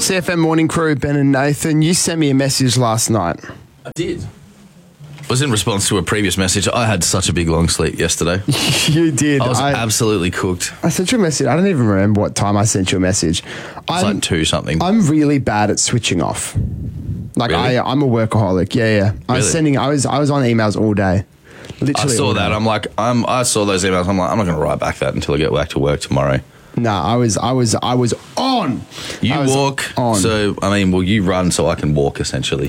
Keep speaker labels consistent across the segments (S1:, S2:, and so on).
S1: CFM Morning Crew, Ben and Nathan, you sent me a message last night.
S2: I did. It was in response to a previous message. I had such a big long sleep yesterday.
S1: You did.
S2: I was absolutely cooked.
S1: I sent you a message. I don't even remember what time I sent you a message.
S2: It's like 2 something.
S1: I'm really bad at switching off. Like
S2: Really?
S1: I'm a workaholic. Yeah. I was
S2: Really?
S1: I was on emails all day. Literally.
S2: I saw
S1: all
S2: that.
S1: day.
S2: I saw those emails. I'm like, I'm not going to write back that until I get back to work tomorrow.
S1: No, I was on.
S2: You
S1: I was
S2: walk,
S1: on.
S2: so you run so I can walk essentially.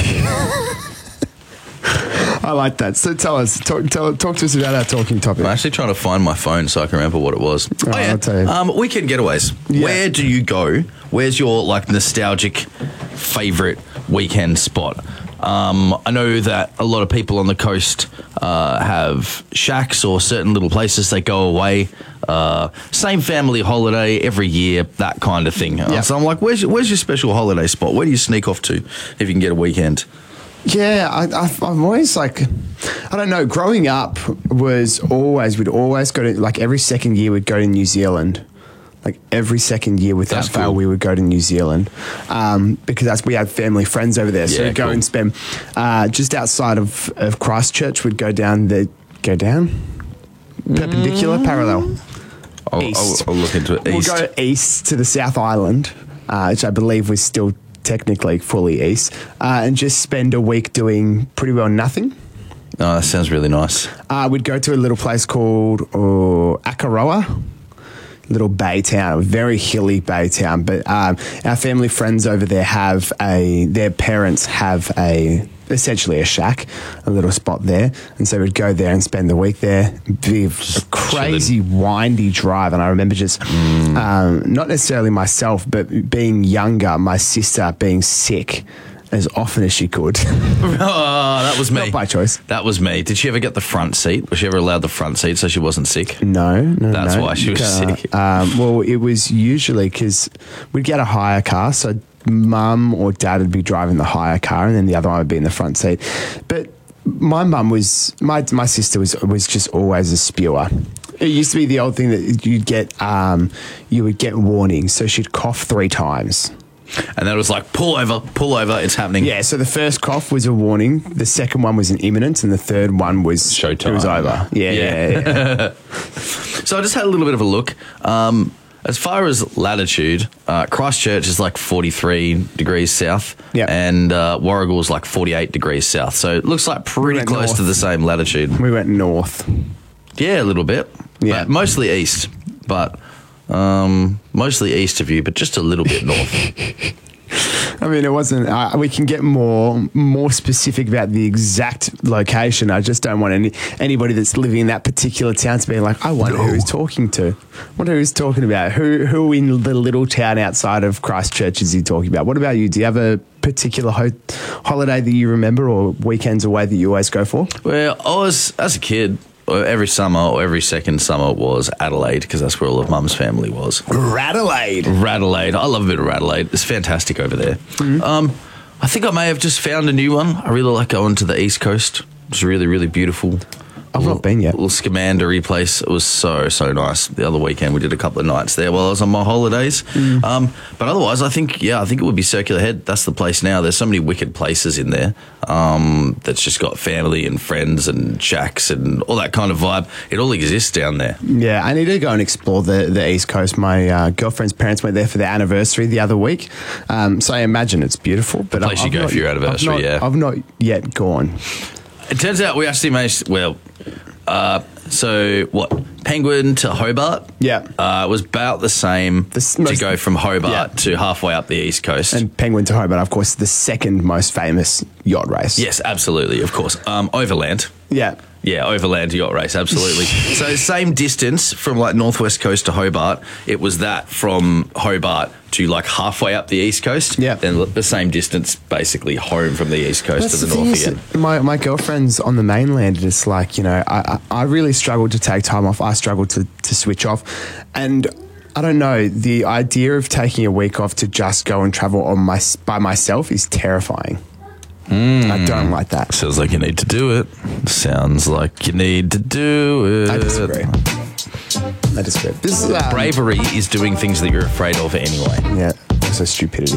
S1: I like that. So tell us, talk to us about our talking topic.
S2: I'm actually trying to find my phone so I can remember what it was.
S1: I'll tell you.
S2: Weekend getaways.
S1: Yeah.
S2: Where do you go? Where's your nostalgic favourite weekend spot? I know that a lot of people on the coast have shacks or certain little places they go away. Same family holiday every year, that kind of thing.
S1: Yeah.
S2: So I'm like, where's your special holiday spot? Where do you sneak off to if you can get a weekend?
S1: Yeah, I'm always like, I don't know. Growing up we'd always go to, like, every second year we'd go to New Zealand. Like every second year without
S2: That's
S1: fail,
S2: cool.
S1: we would go to New Zealand because we had family friends over there. So
S2: Yeah,
S1: we'd go
S2: cool.
S1: and spend just outside of Christchurch. We'd go down perpendicular, parallel.
S2: I'll look into it. East.
S1: We'll go east to the South Island, which I believe was still technically fully east, and just spend a week doing pretty well nothing.
S2: Oh, that sounds really nice.
S1: We'd go to a little place called Akaroa, little bay town, a very hilly bay town. But our family friends over there their parents have essentially a shack, a little spot there. And so we'd go there and spend the week there. Be a crazy windy drive. And I remember just, not necessarily myself, but being younger, my sister being sick as often as she could.
S2: Oh, that was me.
S1: Not by choice.
S2: That was me. Did she ever get the front seat? Was she ever allowed the front seat so she wasn't sick?
S1: No.
S2: That's why she was sick.
S1: Well, it was usually because we'd get a hire car, so mum or dad would be driving the hire car, and then the other one would be in the front seat. But my mum was, my sister was just always a spewer. It used to be the old thing that you would get warnings, so she'd cough 3 times.
S2: And that was like, pull over, it's happening.
S1: Yeah, so the first cough was a warning, the second one was an imminent, and the third one was
S2: Showtime.
S1: It was over. Yeah.
S2: So I just had a little bit of a look. As far as latitude, Christchurch is like 43 degrees south,
S1: Yeah.
S2: and Warragul is like 48 degrees south. So it looks like pretty
S1: went
S2: close
S1: north.
S2: to the same latitude.
S1: We went north.
S2: Yeah, a little bit.
S1: Yeah.
S2: But mostly east, but mostly east of you, but just a little bit north.
S1: I mean, it wasn't. We can get more specific about the exact location. I just don't want anybody that's living in that particular town to be like, I wonder who he's talking to. I wonder who he's talking about. Who in the little town outside of Christchurch is he talking about? What about you? Do you have a particular holiday that you remember, or weekends away that you always go for?
S2: Well, I was, as a kid, every summer or every second summer was Adelaide, because that's where all of Mum's family was.
S1: Radelaide.
S2: I love a bit of Radelaide. It's fantastic over there. I think I may have just found a new one. I really like going to the East Coast. It's really, really beautiful.
S1: I've not been yet.
S2: Little Scamander place. It was so nice. The other weekend we did a couple of nights there while I was on my holidays. But otherwise, I think it would be Circular Head. That's the place now. There's so many wicked places in there that's just got family and friends and shacks and all that kind of vibe. It all exists down there.
S1: Yeah, I need to go and explore the East Coast. My girlfriend's parents went there for their anniversary the other week. So I imagine it's beautiful. But
S2: Place you go for your anniversary, yeah.
S1: I've not yet gone.
S2: It turns out we actually managed, Penguin to Hobart?
S1: Yeah.
S2: It was about the same to go from Hobart
S1: Yeah.
S2: to halfway up the East Coast.
S1: And Penguin to Hobart, of course, is the second most famous yacht race.
S2: Yes, absolutely, of course. Overland.
S1: Yeah.
S2: Yeah, overland yacht race, absolutely. So same distance from like Northwest Coast to Hobart. It was that from Hobart to like halfway up the East Coast.
S1: Yeah.
S2: Then the same distance basically home from the East Coast to the north again.
S1: My girlfriend's on the mainland, and it's like, I really struggled to take time off. I struggled to switch off. And I don't know, the idea of taking a week off to just go and travel by myself is terrifying. I don't like that.
S2: Sounds like you need to do it. Sounds like you need to do it.
S1: I disagree. This is
S2: Bravery is doing things that you're afraid of anyway.
S1: Yeah, also stupidity.